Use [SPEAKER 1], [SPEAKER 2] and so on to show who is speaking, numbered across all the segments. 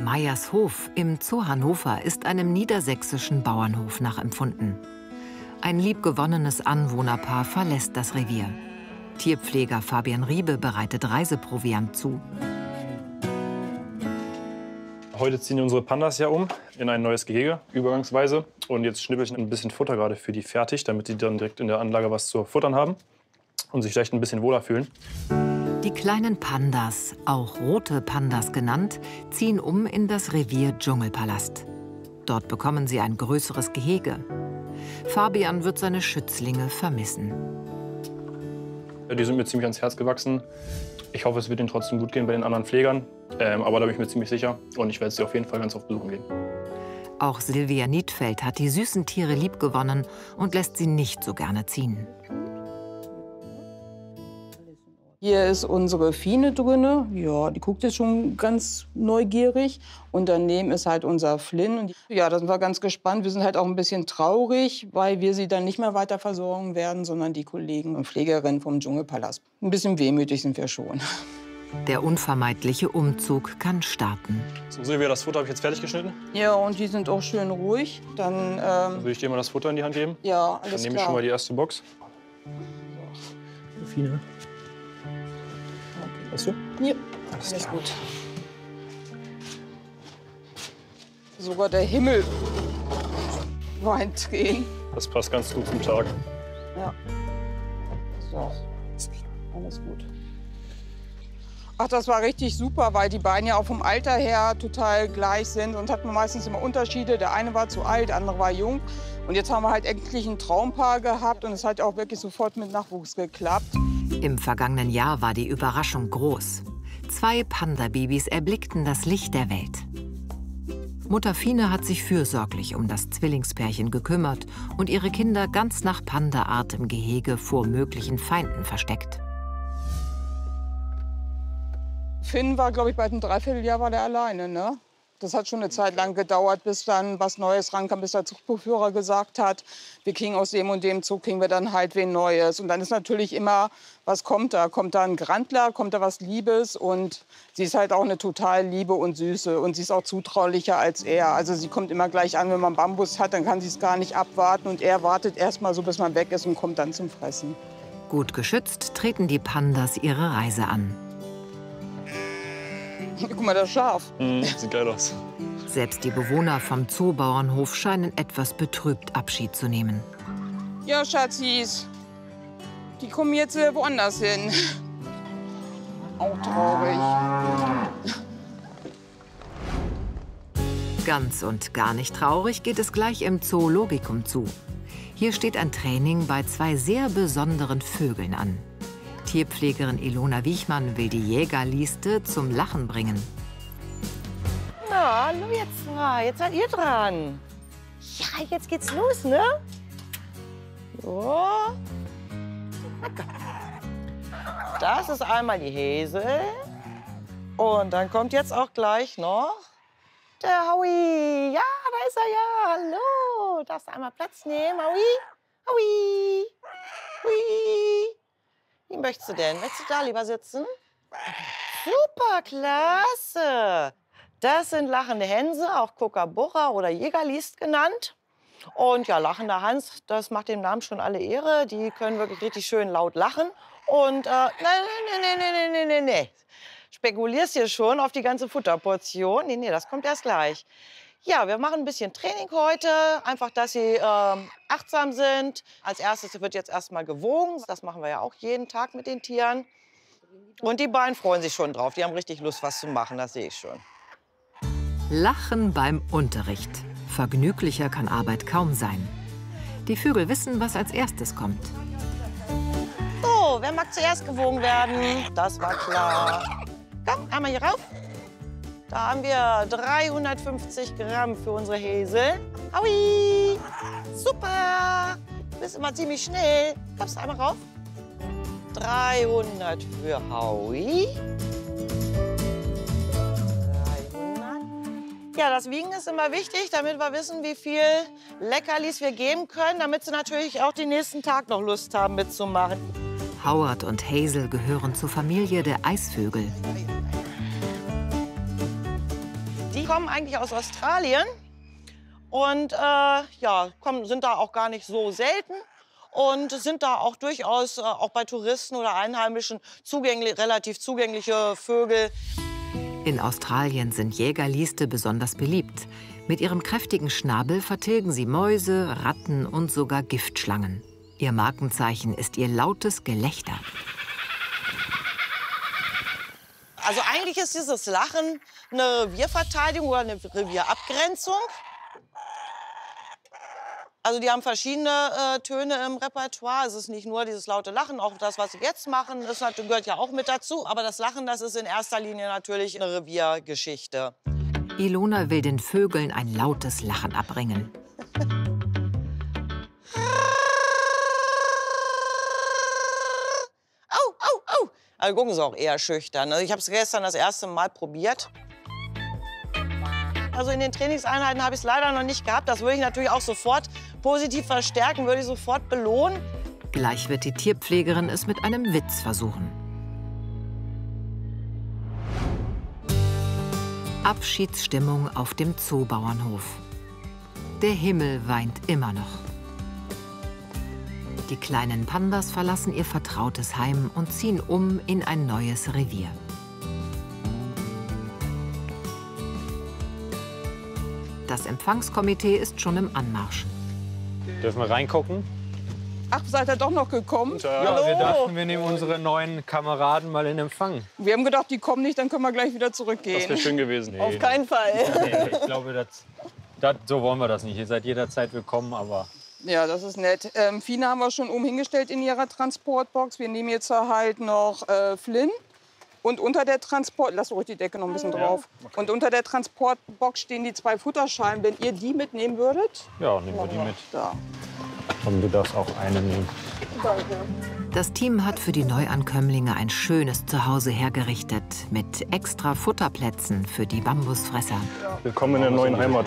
[SPEAKER 1] Meyers Hof im Zoo Hannover ist einem niedersächsischen Bauernhof nachempfunden. Ein liebgewonnenes Anwohnerpaar verlässt das Revier. Tierpfleger Fabian Riebe bereitet Reiseproviant zu.
[SPEAKER 2] Heute ziehen unsere Pandas ja um in ein neues Gehege, übergangsweise. Und jetzt schnippel ich ein bisschen Futter gerade für die fertig, damit sie dann direkt in der Anlage was zu futtern haben und sich vielleicht ein bisschen wohler fühlen.
[SPEAKER 1] Die kleinen Pandas, auch rote Pandas genannt, ziehen um in das Revier Dschungelpalast. Dort bekommen sie ein größeres Gehege. Fabian wird seine Schützlinge vermissen.
[SPEAKER 2] Die sind mir ziemlich ans Herz gewachsen. Ich hoffe, es wird ihnen trotzdem gut gehen bei den anderen Pflegern. Aber da bin ich mir ziemlich sicher. Und ich werde sie auf jeden Fall ganz oft besuchen gehen.
[SPEAKER 1] Auch Silvia Niedfeld hat die süßen Tiere liebgewonnen und lässt sie nicht so gerne ziehen.
[SPEAKER 3] Hier ist unsere Fine drinne. Ja, die guckt jetzt schon ganz neugierig. Und daneben ist halt unser Flynn. Und ja, da sind wir ganz gespannt. Wir sind halt auch ein bisschen traurig, weil wir sie dann nicht mehr weiter versorgen werden, sondern die Kollegen und Pflegerinnen vom Dschungelpalast. Ein bisschen wehmütig sind wir schon.
[SPEAKER 1] Der unvermeidliche Umzug kann starten.
[SPEAKER 2] So, Silvia, das Futter habe ich jetzt fertig geschnitten.
[SPEAKER 3] Ja, und die sind auch schön ruhig. Dann
[SPEAKER 2] würde ich dir mal das Futter in die Hand geben.
[SPEAKER 3] Ja, alles klar.
[SPEAKER 2] Dann nehme ich schon mal die erste Box. Fine. Weißt du?
[SPEAKER 3] Ja, alles gut. Sogar der Himmel weint Tränen.
[SPEAKER 2] Das passt ganz gut zum Tag.
[SPEAKER 3] Ja. So, alles gut. Ach, das war richtig super, weil die beiden ja auch vom Alter her total gleich sind. Und hatten meistens immer Unterschiede. Der eine war zu alt, der andere war jung. Und jetzt haben wir halt endlich ein Traumpaar gehabt. Und es hat auch wirklich sofort mit Nachwuchs geklappt.
[SPEAKER 1] Im vergangenen Jahr war die Überraschung groß. 2 Panda-Babys erblickten das Licht der Welt. Mutter Fine hat sich fürsorglich um das Zwillingspärchen gekümmert und ihre Kinder ganz nach Panda-Art im Gehege vor möglichen Feinden versteckt.
[SPEAKER 3] Finn war, glaube ich, bald ein Dreivierteljahr war der alleine, ne? Das hat schon eine Zeit lang gedauert, bis dann was Neues rankam, bis der Zuchtbuchführer gesagt hat, wir kriegen aus dem und dem Zug, kriegen wir dann halt wen Neues. Und dann ist natürlich immer, was kommt da? Kommt da ein Grandler, kommt da was Liebes? Und sie ist halt auch eine total liebe und süße. Und sie ist auch zutraulicher als er. Also sie kommt immer gleich an, wenn man Bambus hat, dann kann sie es gar nicht abwarten. Und er wartet erst mal so, bis man weg ist und kommt dann zum Fressen.
[SPEAKER 1] Gut geschützt treten die Pandas ihre Reise an.
[SPEAKER 3] Guck mal, das Schaf.
[SPEAKER 2] Sieht geil aus.
[SPEAKER 1] Selbst die Bewohner vom Zoobauernhof scheinen etwas betrübt Abschied zu nehmen.
[SPEAKER 3] Ja, Schatzis, die kommen jetzt woanders hin. Auch traurig.
[SPEAKER 1] Ganz und gar nicht traurig geht es gleich im Zoologikum zu. Hier steht ein Training bei 2 sehr besonderen Vögeln an. Tierpflegerin Ilona Wiechmann will die Jägerlieste zum Lachen bringen.
[SPEAKER 4] Na, hallo jetzt mal. Jetzt seid ihr dran. Ja, jetzt geht's los, ne? So. Das ist einmal die Häsel. Und dann kommt jetzt auch gleich noch der Howie. Ja, da ist er ja. Hallo. Darfst du einmal Platz nehmen, Howie? Howie. Howie. Wie möchtest du denn? Möchtest du da lieber sitzen? Super, klasse. Das sind lachende Hänse, auch Kookaburra oder Jägerliest genannt. Und ja, lachender Hans, das macht dem Namen schon alle Ehre. Die können wirklich richtig schön laut lachen. Und nee. Spekulierst hier schon auf die ganze Futterportion. Nee, das kommt erst gleich. Ja, wir machen ein bisschen Training heute, einfach, dass Sie achtsam sind. Als erstes wird jetzt erstmal gewogen. Das machen wir ja auch jeden Tag mit den Tieren. Und die beiden freuen sich schon drauf. Die haben richtig Lust, was zu machen, das sehe ich schon.
[SPEAKER 1] Lachen beim Unterricht. Vergnüglicher kann Arbeit kaum sein. Die Vögel wissen, was als erstes kommt.
[SPEAKER 4] So, wer mag zuerst gewogen werden? Das war klar. Komm, einmal hier rauf. Da haben wir 350 Gramm für unsere Häsel. Howie! Super! Du bist immer ziemlich schnell. Kommst du einmal rauf? 300 für Howie. 300. Ja, das Wiegen ist immer wichtig, damit wir wissen, wie viel Leckerlis wir geben können, damit sie natürlich auch den nächsten Tag noch Lust haben mitzumachen.
[SPEAKER 1] Howard und Hazel gehören zur Familie der Eisvögel.
[SPEAKER 4] Die kommen eigentlich aus Australien und sind da auch gar nicht so selten und sind da auch durchaus auch bei Touristen oder Einheimischen relativ zugängliche Vögel.
[SPEAKER 1] In Australien sind Jägerlieste besonders beliebt. Mit ihrem kräftigen Schnabel vertilgen sie Mäuse, Ratten und sogar Giftschlangen. Ihr Markenzeichen ist ihr lautes Gelächter.
[SPEAKER 4] Also eigentlich ist dieses Lachen eine Revierverteidigung oder eine Revierabgrenzung. Also die haben verschiedene Töne im Repertoire. Es ist nicht nur dieses laute Lachen, auch das, was sie jetzt machen, das gehört ja auch mit dazu. Aber das Lachen, das ist in erster Linie natürlich eine Reviergeschichte.
[SPEAKER 1] Ilona will den Vögeln ein lautes Lachen abbringen.
[SPEAKER 4] Au, au, au. Also gucken Sie auch eher schüchtern. Also ich habe es gestern das erste Mal probiert. Also in den Trainingseinheiten habe ich es leider noch nicht gehabt. Das würde ich natürlich auch sofort positiv verstärken, würde ich sofort belohnen.
[SPEAKER 1] Gleich wird die Tierpflegerin es mit einem Witz versuchen. Abschiedsstimmung auf dem Zoobauernhof. Der Himmel weint immer noch. Die kleinen Pandas verlassen ihr vertrautes Heim und ziehen um in ein neues Revier. Das Empfangskomitee ist schon im Anmarsch.
[SPEAKER 5] Dürfen wir reingucken?
[SPEAKER 3] Ach, seid ihr doch noch gekommen?
[SPEAKER 5] Ja, wir dachten, wir nehmen unsere neuen Kameraden mal in Empfang.
[SPEAKER 3] Wir haben gedacht, die kommen nicht, dann können wir gleich wieder zurückgehen.
[SPEAKER 2] Das wäre schön gewesen.
[SPEAKER 4] Auf keinen Fall.
[SPEAKER 5] Nee, ich glaube, so wollen wir das nicht. Ihr seid jederzeit willkommen, aber...
[SPEAKER 3] Ja, das ist nett. Fine haben wir schon oben hingestellt in ihrer Transportbox. Wir nehmen jetzt halt noch Flynn. Und unter der lass ruhig die Decke noch ein bisschen drauf. Okay. Und unter der Transportbox stehen die 2 Futterschalen. Wenn ihr die mitnehmen würdet?
[SPEAKER 5] Ja, nehmen wir die mit.
[SPEAKER 3] Da.
[SPEAKER 5] Komm, du darfst auch eine nehmen.
[SPEAKER 3] Danke.
[SPEAKER 1] Das Team hat für die Neuankömmlinge ein schönes Zuhause hergerichtet mit extra Futterplätzen für die Bambusfresser.
[SPEAKER 2] Willkommen in der neuen Heimat.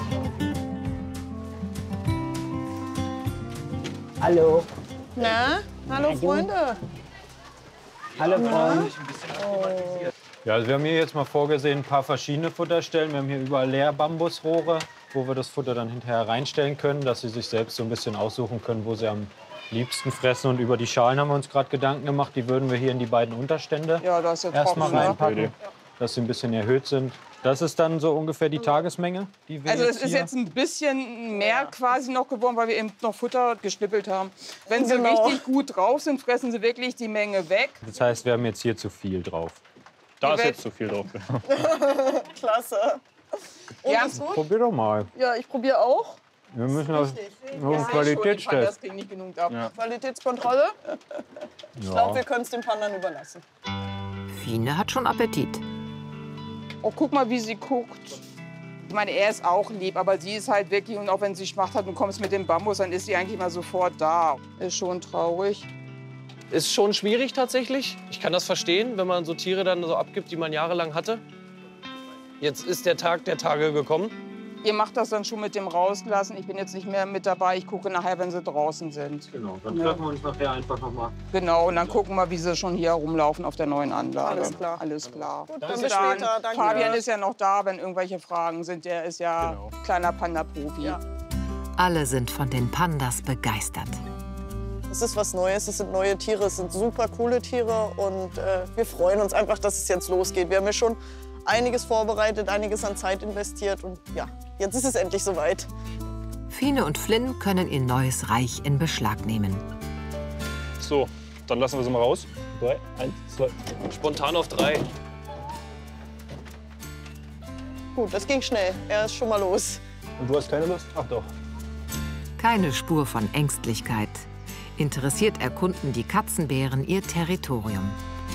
[SPEAKER 6] Hallo.
[SPEAKER 4] Na? Hallo, Freunde.
[SPEAKER 6] Hallo, Freunde.
[SPEAKER 5] Ja, also wir haben hier jetzt mal vorgesehen, ein paar verschiedene Futterstellen. Wir haben hier überall Leerbambusrohre, wo wir das Futter dann hinterher reinstellen können, dass sie sich selbst so ein bisschen aussuchen können, wo sie am liebsten fressen. Und über die Schalen haben wir uns gerade Gedanken gemacht, die würden wir hier in die beiden Unterstände
[SPEAKER 3] Ja, da ist ja
[SPEAKER 5] erstmal
[SPEAKER 3] trocken, ne?
[SPEAKER 5] reinpacken, dass sie ein bisschen erhöht sind. Das ist dann so ungefähr die Tagesmenge, die wir
[SPEAKER 3] Also es
[SPEAKER 5] jetzt
[SPEAKER 3] ist
[SPEAKER 5] hier...
[SPEAKER 3] jetzt ein bisschen mehr quasi noch geworden, weil wir eben noch Futter geschnippelt haben. Wenn sie richtig gut drauf sind, fressen sie wirklich die Menge weg.
[SPEAKER 5] Das heißt, wir haben jetzt hier zu viel drauf.
[SPEAKER 2] Da ist jetzt zu viel drauf.
[SPEAKER 7] Klasse.
[SPEAKER 3] Ja,
[SPEAKER 5] Probier doch mal.
[SPEAKER 7] Ja, ich probiere auch.
[SPEAKER 5] Wir müssen auf
[SPEAKER 3] das
[SPEAKER 5] Qualitätstest.
[SPEAKER 3] kriegen nicht genug ab.
[SPEAKER 2] Ja.
[SPEAKER 7] Qualitätskontrolle. Ich glaube, wir können es den Pandern überlassen.
[SPEAKER 1] Fine hat schon Appetit.
[SPEAKER 3] Oh, guck mal, wie sie guckt. Ich meine, er ist auch lieb, aber sie ist halt wirklich, und auch wenn sie Schmacht hat und kommst mit dem Bambus, dann ist sie eigentlich mal sofort da. Ist schon traurig.
[SPEAKER 8] Ist schon schwierig tatsächlich. Ich kann das verstehen, wenn man so Tiere dann so abgibt, die man jahrelang hatte. Jetzt ist der Tag der Tage gekommen.
[SPEAKER 3] Ihr macht das dann schon mit dem Rauslassen. Ich bin jetzt nicht mehr mit dabei. Ich gucke nachher, wenn sie draußen sind.
[SPEAKER 5] Genau, dann treffen wir uns nachher einfach noch mal.
[SPEAKER 3] Genau, und dann gucken wir, wie sie schon hier rumlaufen auf der neuen Anlage.
[SPEAKER 7] Alles klar.
[SPEAKER 3] Alles klar.
[SPEAKER 7] Gut, dann bis später. Danke.
[SPEAKER 3] Fabian ist ja noch da, wenn irgendwelche Fragen sind. Der ist ja
[SPEAKER 2] Genau.
[SPEAKER 3] kleiner Panda-Profi.
[SPEAKER 7] Ja.
[SPEAKER 1] Alle sind von den Pandas begeistert.
[SPEAKER 7] Es ist was Neues, es sind neue Tiere, es sind super coole Tiere und wir freuen uns einfach, dass es jetzt losgeht. Wir haben ja schon einiges vorbereitet, einiges an Zeit investiert und ja, jetzt ist es endlich soweit.
[SPEAKER 1] Fine und Flynn können ihr neues Reich in Beschlag nehmen.
[SPEAKER 2] So, dann lassen wir sie mal raus.
[SPEAKER 8] 3, 1, 2. Spontan auf 3.
[SPEAKER 7] Gut, das ging schnell. Er ist schon mal los.
[SPEAKER 2] Und du hast keine Lust? Ach doch.
[SPEAKER 1] Keine Spur von Ängstlichkeit. Interessiert erkunden die Katzenbären ihr Territorium.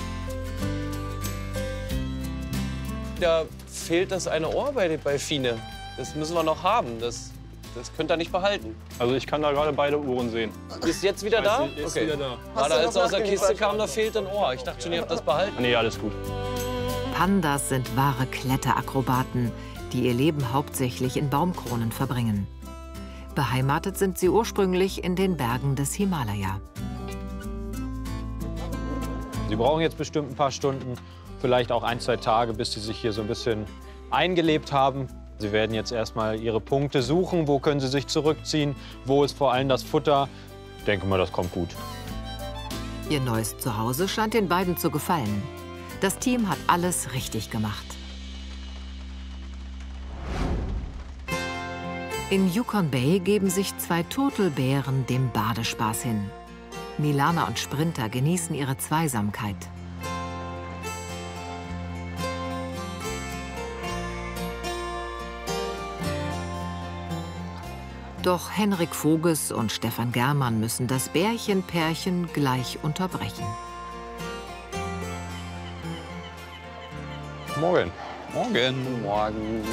[SPEAKER 8] Da fehlt das eine Ohr bei Fine. Das müssen wir noch haben. Das könnt ihr nicht behalten.
[SPEAKER 2] Also ich kann da gerade beide Ohren sehen.
[SPEAKER 8] Ist jetzt wieder da?
[SPEAKER 2] Ist wieder da.
[SPEAKER 8] Gerade
[SPEAKER 7] du
[SPEAKER 8] als
[SPEAKER 7] noch
[SPEAKER 8] er aus der Kiste
[SPEAKER 7] nachgeliefert?
[SPEAKER 8] kam, da fehlt ein Ohr. Ich dachte schon, ihr habt das behalten.
[SPEAKER 2] Nee, alles gut.
[SPEAKER 1] Pandas sind wahre Kletterakrobaten, die ihr Leben hauptsächlich in Baumkronen verbringen. Beheimatet sind sie ursprünglich in den Bergen des Himalaya.
[SPEAKER 5] Sie brauchen jetzt bestimmt ein paar Stunden, vielleicht auch 1, 2 Tage, bis sie sich hier so ein bisschen eingelebt haben. Sie werden jetzt erstmal ihre Punkte suchen, wo können sie sich zurückziehen, wo ist vor allem das Futter. Ich denke mal, das kommt gut.
[SPEAKER 1] Ihr neues Zuhause scheint den beiden zu gefallen. Das Team hat alles richtig gemacht. In Yukon Bay geben sich 2 Turtelbären dem Badespaß hin. Milana und Sprinter genießen ihre Zweisamkeit. Doch Henrik Voges und Stefan Germann müssen das Bärchenpärchen gleich unterbrechen.
[SPEAKER 9] Morgen.
[SPEAKER 10] Morgen.
[SPEAKER 9] Morgen.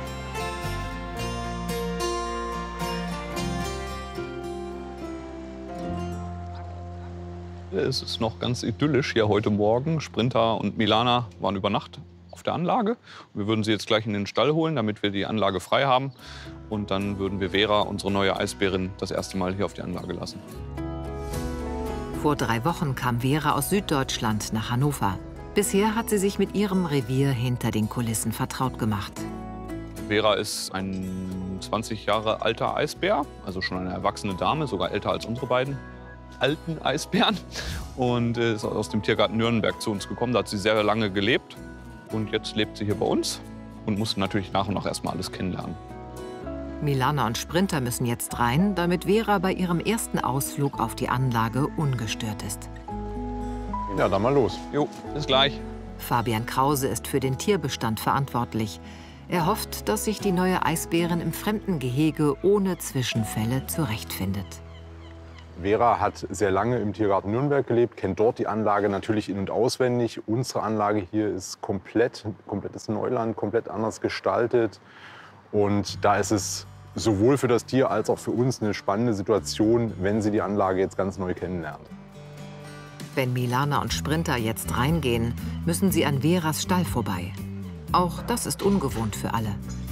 [SPEAKER 10] Es ist noch ganz idyllisch hier heute Morgen. Sprinter und Milana waren über Nacht auf der Anlage. Wir würden sie jetzt gleich in den Stall holen, damit wir die Anlage frei haben. Und dann würden wir Vera, unsere neue Eisbärin, das erste Mal hier auf die Anlage lassen.
[SPEAKER 1] Vor 3 Wochen kam Vera aus Süddeutschland nach Hannover. Bisher hat sie sich mit ihrem Revier hinter den Kulissen vertraut gemacht.
[SPEAKER 10] Vera ist ein 20 Jahre alter Eisbär, also schon eine erwachsene Dame, sogar älter als unsere beiden alten Eisbären. Und ist aus dem Tiergarten Nürnberg zu uns gekommen. Da hat sie sehr lange gelebt. Und jetzt lebt sie hier bei uns und muss natürlich nach und nach erstmal alles kennenlernen.
[SPEAKER 1] Milana und Sprinter müssen jetzt rein, damit Vera bei ihrem ersten Ausflug auf die Anlage ungestört ist.
[SPEAKER 9] Ja, dann mal los.
[SPEAKER 10] Jo, bis gleich.
[SPEAKER 1] Fabian Krause ist für den Tierbestand verantwortlich. Er hofft, dass sich die neue Eisbärin im fremden Gehege ohne Zwischenfälle zurechtfindet.
[SPEAKER 9] Vera hat sehr lange im Tiergarten Nürnberg gelebt, kennt dort die Anlage natürlich in- und auswendig. Unsere Anlage hier ist komplettes Neuland, komplett anders gestaltet. Und da ist es sowohl für das Tier als auch für uns eine spannende Situation, wenn sie die Anlage jetzt ganz neu kennenlernt.
[SPEAKER 1] Wenn Milana und Sprinter jetzt reingehen, müssen sie an Veras Stall vorbei. Auch das ist ungewohnt für alle.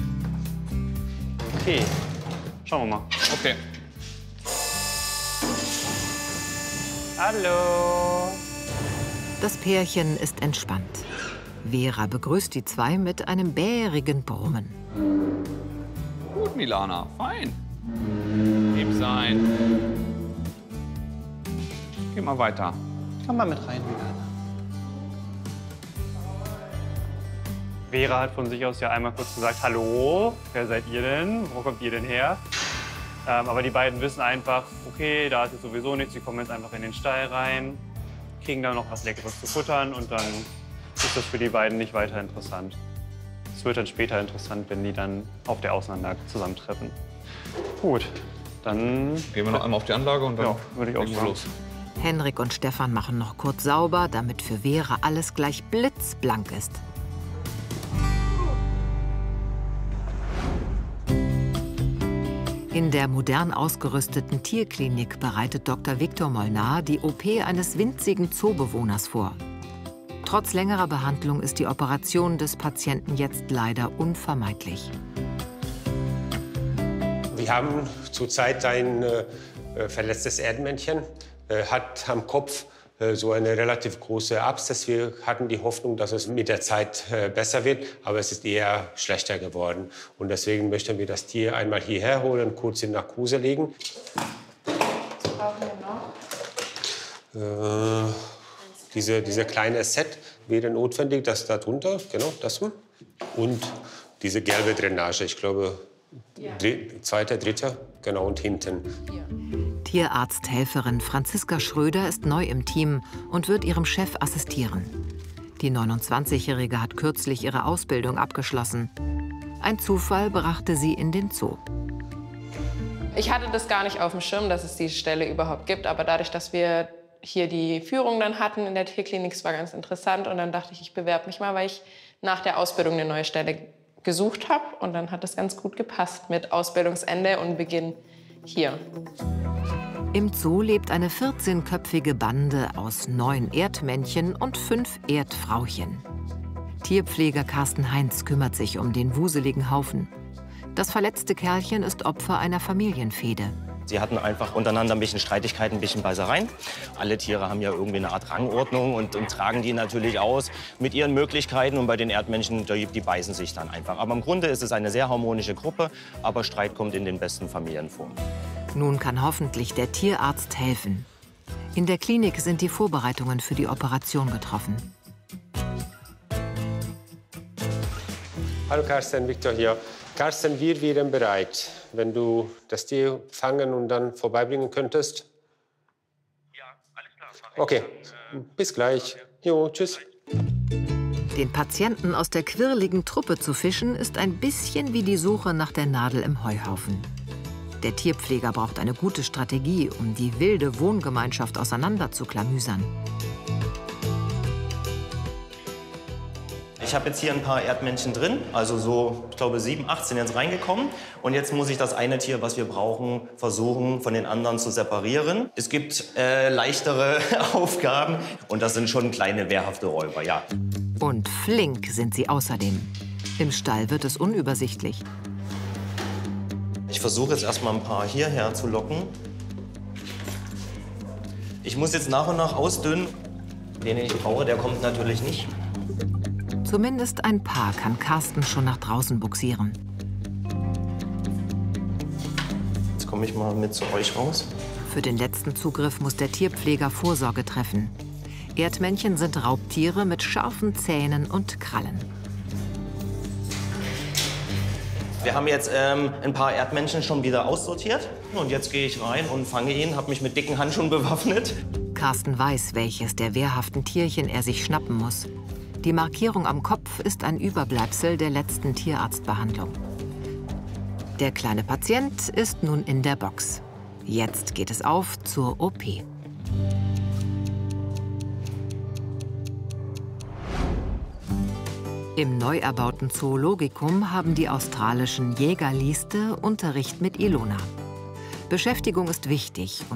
[SPEAKER 11] Okay, schauen wir mal.
[SPEAKER 10] Okay.
[SPEAKER 11] Hallo.
[SPEAKER 1] Das Pärchen ist entspannt. Vera begrüßt die 2 mit einem bärigen Brummen.
[SPEAKER 10] Gut, Milana, fein. Lieb sein. Geh mal weiter.
[SPEAKER 11] Komm mal mit rein, Milana. Vera hat von sich aus ja einmal kurz gesagt, hallo, wer seid ihr denn? Wo kommt ihr denn her? Aber die beiden wissen einfach, okay, da ist jetzt sowieso nichts, sie kommen jetzt einfach in den Stall rein, kriegen dann noch was Leckeres zu futtern und dann ist das für die beiden nicht weiter interessant. Es wird dann später interessant, wenn die dann auf der Außenanlage zusammentreffen. Gut, dann
[SPEAKER 10] gehen wir noch einmal auf die Anlage und dann
[SPEAKER 11] würde ich auch sagen.
[SPEAKER 10] los.
[SPEAKER 1] Henrik und Stefan machen noch kurz sauber, damit für Vera alles gleich blitzblank ist. In der modern ausgerüsteten Tierklinik bereitet Dr. Viktor Molnar die OP eines winzigen Zoobewohners vor. Trotz längerer Behandlung ist die Operation des Patienten jetzt leider unvermeidlich.
[SPEAKER 12] Wir haben zurzeit ein verletztes Erdmännchen, hat am Kopf so eine relativ große Abszess. Wir hatten die Hoffnung, dass es mit der Zeit besser wird, aber es ist eher schlechter geworden. Und deswegen möchten wir das Tier einmal hierher holen, kurz in Narkose legen.
[SPEAKER 13] Was brauchen wir noch?
[SPEAKER 12] Diese kleine Set wäre notwendig, das da drunter, genau das. Und diese gelbe Drainage, ich glaube, zweiter, dritter, genau, und hinten.
[SPEAKER 1] Tierarzthelferin Franziska Schröder ist neu im Team und wird ihrem Chef assistieren. Die 29-Jährige hat kürzlich ihre Ausbildung abgeschlossen. Ein Zufall brachte sie in den Zoo.
[SPEAKER 13] Ich hatte das gar nicht auf dem Schirm, dass es die Stelle überhaupt gibt. Aber dadurch, dass wir hier die Führung dann hatten in der Tierklinik, das war ganz interessant. Und dann dachte ich, ich bewerbe mich mal, weil ich nach der Ausbildung eine neue Stelle gesucht habe. Und dann hat es ganz gut gepasst mit Ausbildungsende und Beginn hier.
[SPEAKER 1] Im Zoo lebt eine 14-köpfige Bande aus 9 Erdmännchen und 5 Erdfrauchen. Tierpfleger Carsten Heinz kümmert sich um den wuseligen Haufen. Das verletzte Kerlchen ist Opfer einer Familienfehde.
[SPEAKER 14] Sie hatten einfach untereinander ein bisschen Streitigkeiten, ein bisschen Beißereien. Alle Tiere haben ja irgendwie eine Art Rangordnung und tragen die natürlich aus mit ihren Möglichkeiten. Und bei den Erdmännchen, die beißen sich dann einfach. Aber im Grunde ist es eine sehr harmonische Gruppe, aber Streit kommt in den besten Familien vor.
[SPEAKER 1] Nun kann hoffentlich der Tierarzt helfen. In der Klinik sind die Vorbereitungen für die Operation getroffen.
[SPEAKER 12] Hallo Carsten, Viktor hier. Carsten, wir wären bereit, wenn du das Tier fangen und dann vorbeibringen könntest. Ja, alles klar. Okay, bis gleich. Jo, tschüss.
[SPEAKER 1] Den Patienten aus der quirligen Truppe zu fischen, ist ein bisschen wie die Suche nach der Nadel im Heuhaufen. Der Tierpfleger braucht eine gute Strategie, um die wilde Wohngemeinschaft auseinanderzuklamüsern.
[SPEAKER 14] Ich habe jetzt hier ein paar Erdmännchen drin, also so, ich glaube 7, 8 sind jetzt reingekommen. Und jetzt muss ich das eine Tier, was wir brauchen, versuchen von den anderen zu separieren. Es gibt leichtere Aufgaben und das sind schon kleine wehrhafte Räuber, ja.
[SPEAKER 1] Und flink sind sie außerdem. Im Stall wird es unübersichtlich.
[SPEAKER 14] Ich versuche jetzt erstmal ein paar hierher zu locken. Ich muss jetzt nach und nach ausdünnen. Den ich brauche, der kommt natürlich nicht.
[SPEAKER 1] Zumindest ein paar kann Carsten schon nach draußen bugsieren.
[SPEAKER 14] Jetzt komme ich mal mit zu euch raus.
[SPEAKER 1] Für den letzten Zugriff muss der Tierpfleger Vorsorge treffen. Erdmännchen sind Raubtiere mit scharfen Zähnen und Krallen.
[SPEAKER 14] Wir haben jetzt ein paar Erdmännchen schon wieder aussortiert. Und jetzt gehe ich rein und fange ihn, habe mich mit dicken Handschuhen bewaffnet.
[SPEAKER 1] Carsten weiß, welches der wehrhaften Tierchen er sich schnappen muss. Die Markierung am Kopf ist ein Überbleibsel der letzten Tierarztbehandlung. Der kleine Patient ist nun in der Box. Jetzt geht es auf zur OP. Im neu erbauten Zoologikum haben die australischen Jägerlieste Unterricht mit Ilona. Beschäftigung ist wichtig, um